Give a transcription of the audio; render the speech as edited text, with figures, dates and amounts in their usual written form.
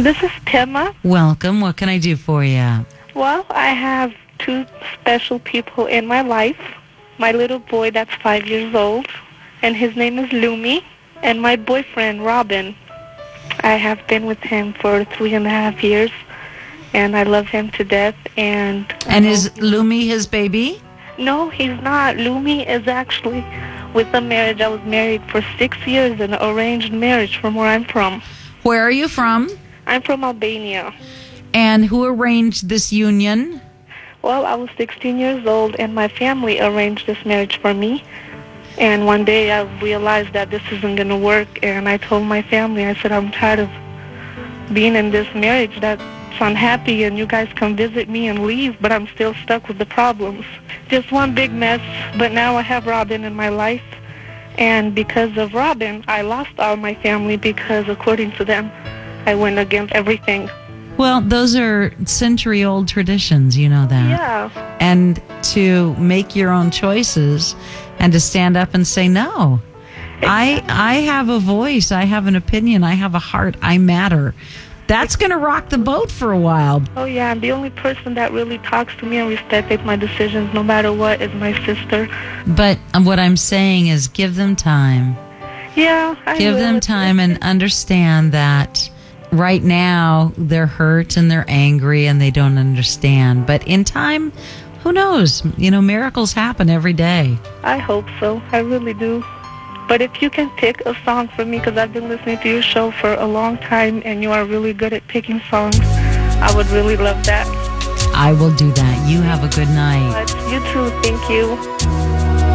This is Tema. Welcome. What can I do for you? Well, I have two special people in my life. My little boy that's 5 years old, and his name is Lumi, and my boyfriend, Robin. I have been with him for 3.5 years, and I love him to death. And is Lumi his baby? No, he's not. Lumi is actually with a marriage. I was married for 6 years, an arranged marriage from where I'm from. Where are you from? I'm from Albania. And who arranged this union? Well, I was 16 years old, and my family arranged this marriage for me. And one day I realized that this isn't going to work, and I told my family, I said, I'm tired of being in this marriage that's unhappy, and you guys come visit me and leave, but I'm still stuck with the problems. Just one big mess, but now I have Robin in my life. And because of Robin, I lost all my family because, according to them, I went against everything. Well, those are century-old traditions, you know that. Yeah. And to make your own choices and to stand up and say, no, I have a voice, I have an opinion, I have a heart, I matter. That's going to rock the boat for a while. Oh, yeah, and the only person that really talks to me and respects my decisions, no matter what, is my sister. But what I'm saying is give them time. Yeah, I Give them time and understand that right now they're hurt and they're angry and they don't understand. But in time, who knows? You know, miracles happen every day. I hope so. I really do. But if you can pick a song for me, because I've been listening to your show for a long time and you are really good at picking songs, I would really love that. I will do that. You have a good night. You too. Thank you.